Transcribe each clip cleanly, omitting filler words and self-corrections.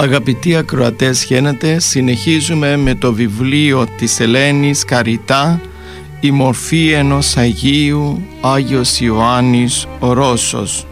Αγαπητοί ακροατές, χαίρετε. Συνεχίζουμε με το βιβλίο της Ελένης Καριτά, «Η μορφή ενός Αγίου, Άγιος Ιωάννης ο Ρώσος».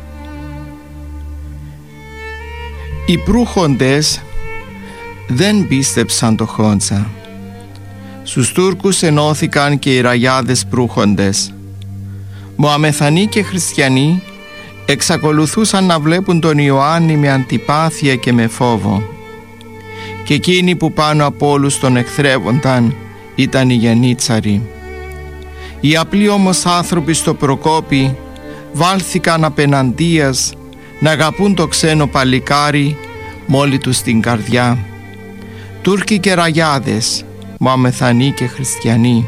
Οι προύχοντες δεν πίστεψαν το Χόντζα. Στους Τούρκους ενώθηκαν και οι ραγιάδες προύχοντες. Μωαμεθανοί και χριστιανοί εξακολουθούσαν να βλέπουν τον Ιωάννη με αντιπάθεια και με φόβο. Και εκείνοι που πάνω από όλους τον εχθρεύονταν ήταν οι Γενίτσαροι. Οι απλοί όμως άνθρωποι στο Προκόπι βάλθηκαν απεναντίας να αγαπούν το ξένο παλικάρι μόλι τους την καρδιά. Τούρκοι και ραγιάδες, Μωαμεθανοί και χριστιανοί.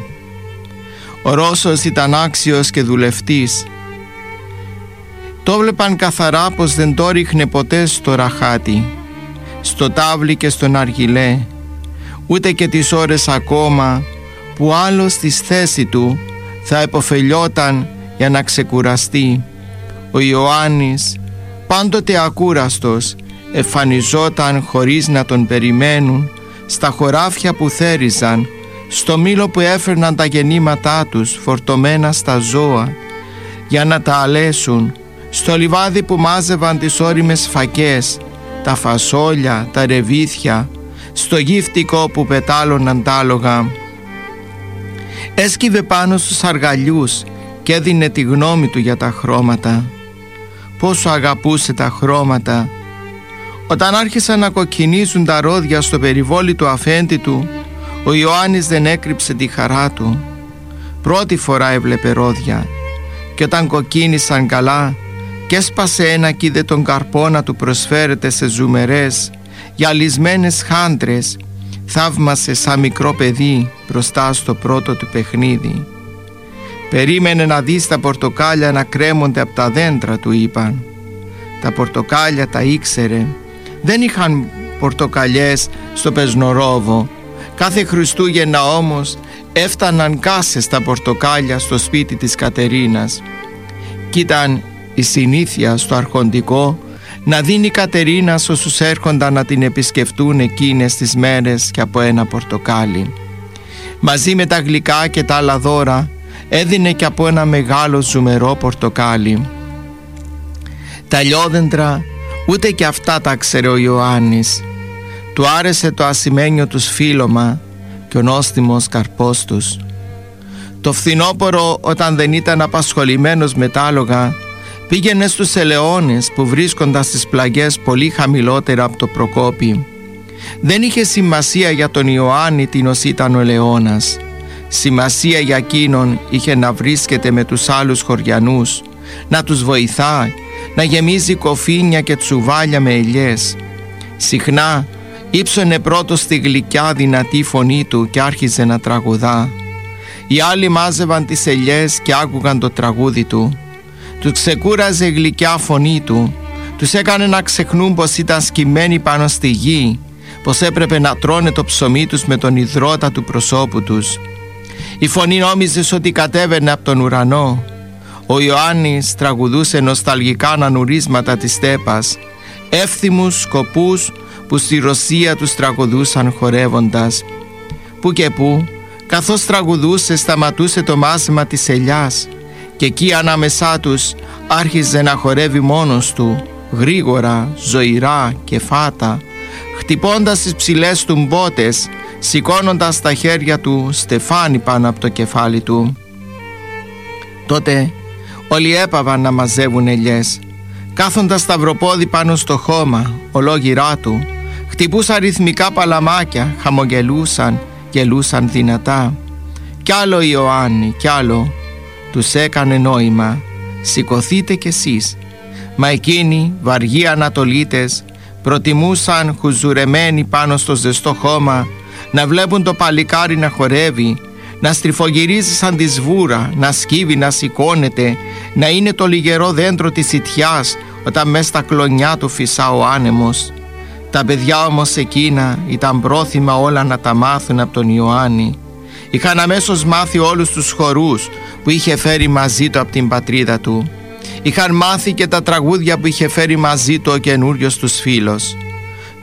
Ο Ρώσος ήταν άξιος και δουλευτής. Το βλέπαν καθαρά πως δεν το ρίχνε ποτέ στο ραχάτι, στο τάβλι και στον αργυλέ, ούτε και τις ώρες ακόμα που άλλος στη θέση του θα επωφελιόταν για να ξεκουραστεί. Ο Ιωάννης, πάντοτε ακούραστος, εμφανιζόταν χωρίς να τον περιμένουν στα χωράφια που θέριζαν, στο μήλο που έφερναν τα γεννήματά τους φορτωμένα στα ζώα για να τα αλέσουν, στο λιβάδι που μάζευαν τις ώριμες φακές, τα φασόλια, τα ρεβίθια, στο γύφτικο που πετάλωναν τ' άλογα. Έσκυβε πάνω στους αργαλιούς και έδινε τη γνώμη του για τα χρώματα. Πόσο αγαπούσε τα χρώματα! Όταν άρχισαν να κοκκινίζουν τα ρόδια στο περιβόλι του αφέντη του, ο Ιωάννης δεν έκρυψε τη χαρά του. Πρώτη φορά έβλεπε ρόδια, και όταν κοκκίνησαν καλά και έσπασε ένα κι είδε τον καρπό να του προσφέρεται σε ζουμερές, γυαλισμένες χάντρες, θαύμασε σαν μικρό παιδί μπροστά στο πρώτο του παιχνίδι. Περίμενε να δεις τα πορτοκάλια να κρέμονται από τα δέντρα, του είπαν. Τα πορτοκάλια τα ήξερε. Δεν είχαν πορτοκαλιές στο Πεσνορόβο. Κάθε Χριστούγεννα όμως έφταναν κάσες τα πορτοκάλια στο σπίτι της Κατερίνας. Κι ήταν η συνήθεια στο αρχοντικό να δίνει η Κατερίνα σε όσους έρχονταν να την επισκεφτούν εκείνες τις μέρες και από ένα πορτοκάλι. Μαζί με τα γλυκά και τα άλλα δώρα έδινε και από ένα μεγάλο ζουμερό πορτοκάλι. Τα λιόδεντρα ούτε και αυτά τα ξέρε ο Ιωάννης. Του άρεσε το ασημένιο τους φύλλωμα και ο νόστιμος καρπός τους. Το φθινόπωρο, όταν δεν ήταν απασχολημένος με τ' άλογα, πήγαινε στους ελαιώνες που βρίσκονταν στις πλαγιές πολύ χαμηλότερα από το Προκόπι. Δεν είχε σημασία για τον Ιωάννη τίνος ήταν ο ελαιώνας. Σημασία για εκείνον είχε να βρίσκεται με τους άλλους χωριανούς, να τους βοηθά, να γεμίζει κοφίνια και τσουβάλια με ελιές. Συχνά ύψωνε πρώτος τη γλυκιά δυνατή φωνή του και άρχιζε να τραγουδά. Οι άλλοι μάζευαν τις ελιές και άκουγαν το τραγούδι του. Τους ξεκούραζε η γλυκιά φωνή του, τους έκανε να ξεχνούν πως ήταν σκυμμένοι πάνω στη γη, πως έπρεπε να τρώνε το ψωμί τους με τον ιδρώτα του προσώπου τους. Η φωνή νόμιζε ότι κατέβαινε από τον ουρανό. Ο Ιωάννης τραγουδούσε νοσταλγικά νανουρίσματα της στέπας, εύθυμους σκοπούς που στη Ρωσία τους τραγουδούσαν χορεύοντας. Που και που, καθώς τραγουδούσε, σταματούσε το μάσημα της ελιάς και εκεί ανάμεσά τους άρχιζε να χορεύει μόνος του, γρήγορα, ζωηρά και φάτα, χτυπώντας τις ψηλές του μπότες, σηκώνοντας τα χέρια του στεφάνι πάνω από το κεφάλι του. Τότε όλοι έπαβαν να μαζεύουν ελιές. Κάθοντας σταυροπόδι πάνω στο χώμα, ολόγυρά του, χτυπούσαν ρυθμικά παλαμάκια, χαμογελούσαν, γελούσαν δυνατά. Κι άλλο Ιωάννη, κι άλλο. Τους έκανε νόημα. Σηκωθείτε κι εσείς. Μα εκείνοι, βαργοί Ανατολίτες, προτιμούσαν χουζουρεμένοι πάνω στο ζεστό χώμα να βλέπουν το παλικάρι να χορεύει, να στριφογυρίζει σαν τη σβούρα, να σκύβει, να σηκώνεται, να είναι το λιγερό δέντρο της ιτιάς όταν μες στα κλονιά του φυσά ο άνεμος. Τα παιδιά όμως εκείνα ήταν πρόθυμα όλα να τα μάθουν από τον Ιωάννη. Είχαν αμέσως μάθει όλους τους χορούς που είχε φέρει μαζί του από την πατρίδα του. Είχαν μάθει και τα τραγούδια που είχε φέρει μαζί του ο καινούριος τους φίλος.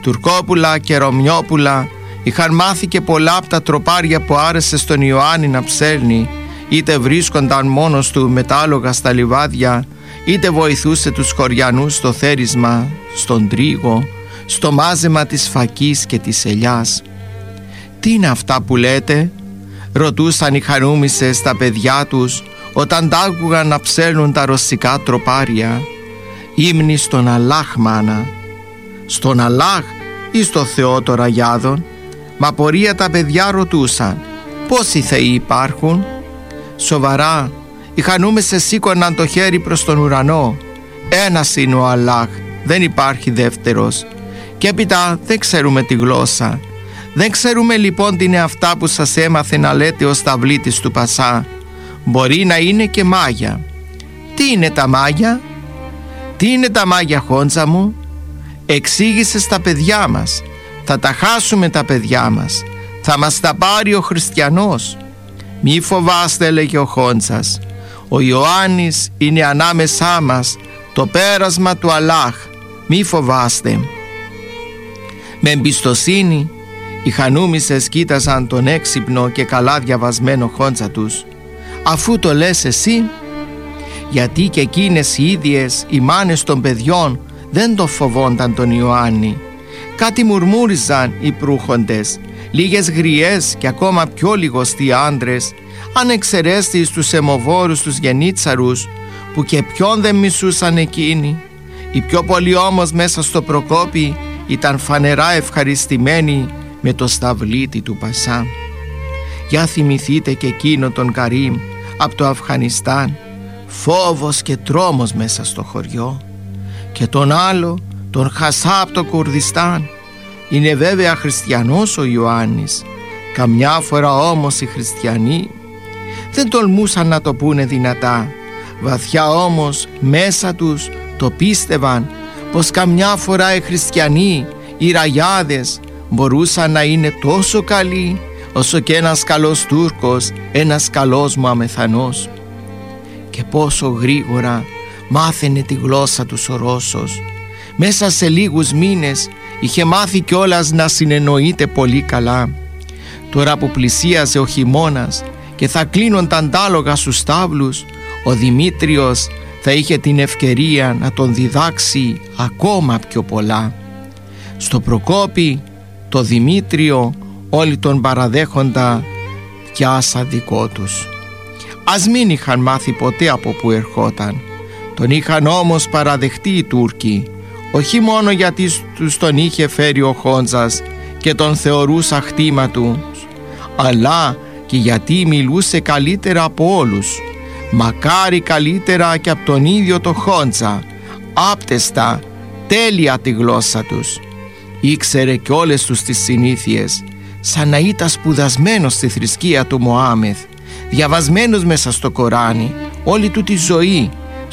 Τουρκόπουλα και Ρωμιόπουλα είχαν μάθει και πολλά από τα τροπάρια που άρεσε στον Ιωάννη να ψέρνει, είτε βρίσκονταν μόνος του με τα άλογα στα λιβάδια, είτε βοηθούσε τους χωριανούς στο θέρισμα, στον τρίγο, στο μάζεμα της φακής και της ελιάς. «Τι είναι αυτά που λέτε?» ρωτούσαν οι Χανούμισσες τα παιδιά τους όταν τ' άκουγαν να ψέρνουν τα ρωσικά τροπάρια. «Ύμνη στον Αλλάχ, μάνα». «Στον Αλλάχ ή στο Θεό των Αγιάδων?» Μα πορεία τα παιδιά ρωτούσαν, «Πόσοι θεοί υπάρχουν?» Σοβαρά, οι Χανούμισσες σήκωναν το χέρι προς τον ουρανό. «Ένας είναι ο Αλλάχ, δεν υπάρχει δεύτερος. Και έπειτα δεν ξέρουμε τη γλώσσα. Δεν ξέρουμε λοιπόν τι είναι αυτά που σας έμαθε να λέτε ο σταυλίτης του Πασά. Μπορεί να είναι και μάγια». «Τι είναι τα μάγια?» «Τι είναι τα μάγια, Χόντζα μου?» «Εξήγησε στα παιδιά μας. Θα τα χάσουμε τα παιδιά μας. Θα μας τα πάρει ο χριστιανός». «Μη φοβάστε», έλεγε ο Χόντσας. «Ο Ιωάννης είναι ανάμεσά μας, το πέρασμα του Αλλάχ. Μη φοβάστε». Με εμπιστοσύνη οι Χανούμισσες κοίταζαν τον έξυπνο και καλά διαβασμένο Χόντσα τους. «Αφού το λες εσύ?» Γιατί και εκείνες οι ίδιες οι μάνες των παιδιών δεν το φοβόνταν τον Ιωάννη. Κάτι μουρμούριζαν οι προύχοντες, λίγες γριές και ακόμα πιο λιγοστοί άντρες, αν εξαιρέσεις τους αιμοβόρους τους γενίτσαρους που και ποιον δεν μισούσαν εκείνοι. Οι πιο πολλοί όμως μέσα στο Προκόπη ήταν φανερά ευχαριστημένοι με το σταυλίτη του Πασά. Για θυμηθείτε και εκείνο τον Καρίμ από το Αφγανιστάν, φόβος και τρόμος μέσα στο χωριό. Και τον άλλο, τον Χασά από το Κουρδιστάν. Είναι βέβαια χριστιανός ο Ιωάννης. Καμιά φορά όμως οι χριστιανοί δεν τολμούσαν να το πούνε δυνατά. Βαθιά όμως μέσα τους το πίστευαν πως καμιά φορά οι χριστιανοί, οι ραγιάδες, μπορούσαν να είναι τόσο καλοί όσο και ένας καλός Τούρκος, ένας καλός Μωαμεθανός. Και πόσο γρήγορα μάθαινε τη γλώσσα του ο Ρώσος. Μέσα σε λίγους μήνες είχε μάθει κιόλας να συνεννοείται πολύ καλά. Τώρα που πλησίαζε ο χειμώνας και θα κλείνονταν τ' άλογα στους στάβλους, ο Δημήτριος θα είχε την ευκαιρία να τον διδάξει ακόμα πιο πολλά. Στο Προκόπη το Δημήτριο όλοι τον παραδέχοντα κι άσα δικό τους. Ας μην είχαν μάθει ποτέ από που ερχόταν. Τον είχαν όμως παραδεχτεί οι Τούρκοι, όχι μόνο γιατί τους τον είχε φέρει ο Χόντζας και τον θεωρούσα χτήμα του, αλλά και γιατί μιλούσε καλύτερα από όλους, μακάρι καλύτερα και από τον ίδιο το Χόντζα, άπτεστα, τέλεια τη γλώσσα τους. Ήξερε και όλες τους τις συνήθειες, σαν να ήταν σπουδασμένος στη θρησκεία του Μωάμεθ, διαβασμένος μέσα στο Κοράνι, όλη του τη ζωή,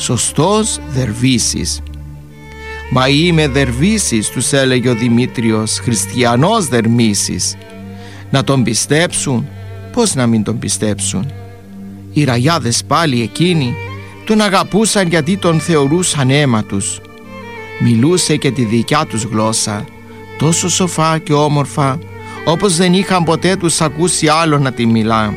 σωστός δερβίσης. «Μα είμαι δερβίσης», τους έλεγε ο Δημήτριος, «χριστιανός δερμίσης». Να τον πιστέψουν? Πώς να μην τον πιστέψουν? Οι ραγιάδες πάλι εκείνοι τον αγαπούσαν γιατί τον θεωρούσαν αίμα τους. Μιλούσε και τη δικιά τους γλώσσα, τόσο σοφά και όμορφα, όπως δεν είχαν ποτέ τους ακούσει άλλο να τη μιλά.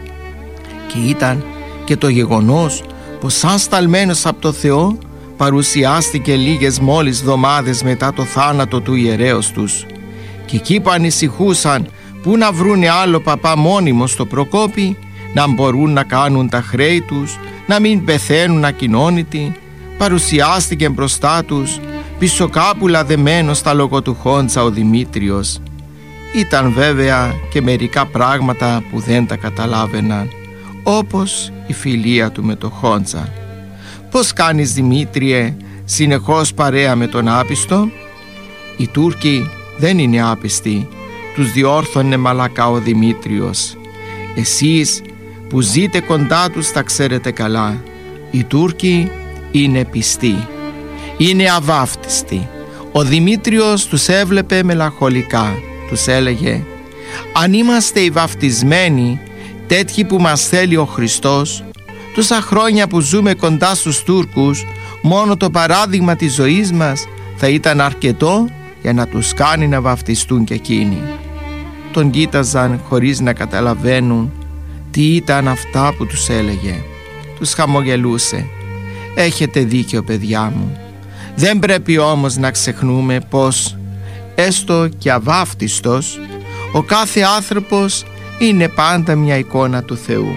Και ήταν και το γεγονός πως σαν σταλμένος από το Θεό παρουσιάστηκε λίγες μόλις εβδομάδες μετά το θάνατο του ιερέως τους. Και εκεί που ανησυχούσαν που να βρούνε άλλο παπά μόνιμο στο Προκόπη, να μπορούν να κάνουν τα χρέη τους, να μην πεθαίνουν ακοινώνητοι, παρουσιάστηκε μπροστά τους πισωκάπουλα δεμένος στα λόγω του Χόντζα ο Δημήτριος. Ήταν βέβαια και μερικά πράγματα που δεν τα καταλάβαιναν, όπως η φιλία του με το Χόντζα. «Πώς κάνεις, Δημήτριε, συνεχώς παρέα με τον άπιστο?» «Οι Τούρκοι δεν είναι άπιστοι», τους διόρθωνε μαλακά ο Δημήτριος. «Εσείς που ζείτε κοντά τους τα ξέρετε καλά. Οι Τούρκοι είναι πιστοί, είναι αβάφτιστοι». Ο Δημήτριος τους έβλεπε μελαγχολικά. Τους έλεγε, «Αν είμαστε οι βαφτισμένοι, τέτοιοι που μας θέλει ο Χριστός, τόσα χρόνια που ζούμε κοντά στους Τούρκους, μόνο το παράδειγμα της ζωής μας θα ήταν αρκετό για να τους κάνει να βαφτιστούν και εκείνοι. Τον κοίταζαν χωρίς να καταλαβαίνουν τι ήταν αυτά που τους έλεγε. Τους χαμογελούσε. «Έχετε δίκιο, παιδιά μου. Δεν πρέπει όμως να ξεχνούμε πως έστω και αβάφτιστος, ο κάθε άνθρωπος είναι πάντα μια εικόνα του Θεού».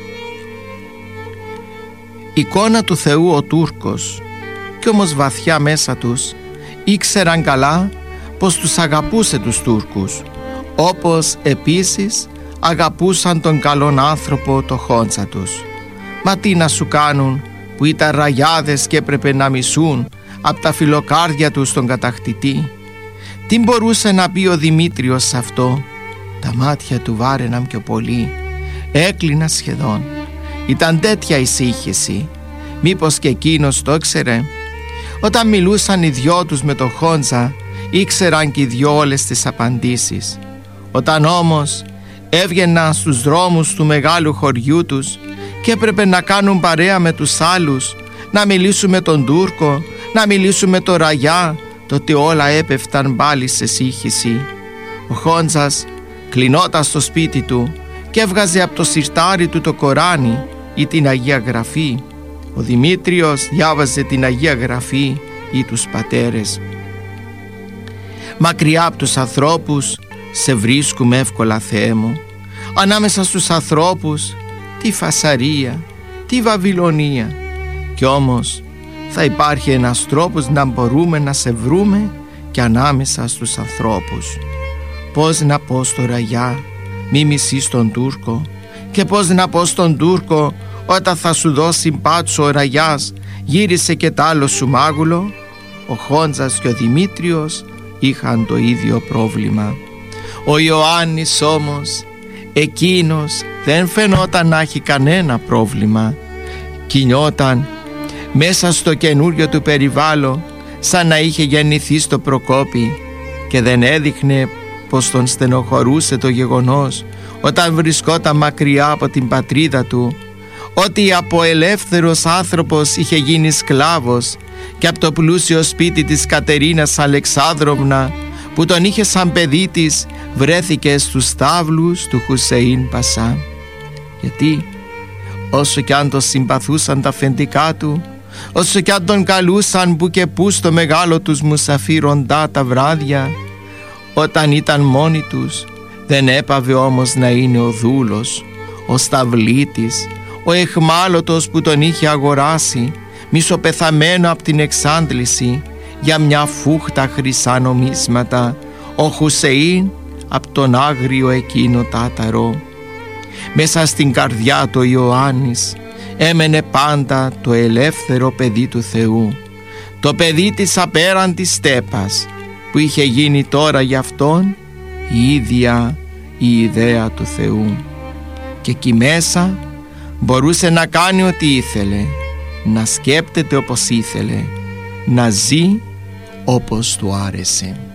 Εικόνα του Θεού ο Τούρκος, κι όμως βαθιά μέσα τους ήξεραν καλά πως τους αγαπούσε τους Τούρκους, όπως επίσης αγαπούσαν τον καλόν άνθρωπο το Χόντζα τους. Μα τι να σου κάνουν που ήταν ραγιάδες και έπρεπε να μισούν από τα φιλοκάρδια τους τον κατακτητή? Τι μπορούσε να πει ο Δημήτριος σε αυτό? Τα μάτια του βάραιναν πιο πολύ, έκλειναν σχεδόν. Ήταν τέτοια ησύχηση. Μήπως και εκείνος το ήξερε? Όταν μιλούσαν οι δυο τους με τον Χόντζα, ήξεραν και οι δυο όλες τις απαντήσεις. Όταν όμως έβγαιναν στους δρόμους του μεγάλου χωριού τους και έπρεπε να κάνουν παρέα με τους άλλους, να μιλήσουν με τον Τούρκο, να μιλήσουν με τον Ραγιά, τότε όλα έπεφταν πάλι σε σύγχυση. Ο Χόντζας κλεινόταν στο σπίτι του και έβγαζε από το συρτάρι του το Κοράνι ή την Αγία Γραφή. Ο Δημήτριος διάβαζε την Αγία Γραφή ή τους πατέρες. Μακριά από τους ανθρώπους σε βρίσκουμε εύκολα, Θεέ μου. Ανάμεσα στους ανθρώπους τι φασαρία, τι βαβυλωνία. Κι όμως θα υπάρχει ένας τρόπος να μπορούμε να σε βρούμε και ανάμεσα στους ανθρώπους. Πώς να πω στο Ραγιά μη μισείς τον Τούρκο, και πώς να πω στον Τούρκο όταν θα σου δώσει μπάτσο ο Ραγιάς γύρισε και τ' άλλο σου μάγουλο? Ο Χόντζας και ο Δημήτριος είχαν το ίδιο πρόβλημα. Ο Ιωάννης όμως, εκείνος δεν φαινόταν να έχει κανένα πρόβλημα. Κινιόταν μέσα στο καινούριο του περιβάλλον σαν να είχε γεννηθεί στο Προκόπη και δεν έδειχνε πως τον στενοχωρούσε το γεγονός όταν βρισκόταν μακριά από την πατρίδα του, ότι από ελεύθερος άνθρωπος είχε γίνει σκλάβος και από το πλούσιο σπίτι της Κατερίνας Αλεξάνδροβνα που τον είχε σαν παιδί της βρέθηκε στους στάβλους του Χουσεΐν Πασά. Γιατί όσο κι αν τον συμπαθούσαν τα αφεντικά του, όσο κι αν τον καλούσαν που και που στο μεγάλο τους μουσαφί ροντά τα βράδια, όταν ήταν μόνοι τους δεν έπαβε όμως να είναι ο δούλος, ο σταυλίτης, ο εχμάλωτος που τον είχε αγοράσει μισοπεθαμένο από την εξάντληση για μια φούχτα χρυσά νομίσματα, ο Χουσεΐν από τον άγριο εκείνο τάταρο. Μέσα στην καρδιά του Ιωάννης έμενε πάντα το ελεύθερο παιδί του Θεού, το παιδί της απέραντης στέπας που είχε γίνει τώρα για αυτόν η ίδια η ιδέα του Θεού. Και εκεί μέσα μπορούσε να κάνει ό,τι ήθελε, να σκέπτεται όπως ήθελε, να ζει όπως του άρεσε.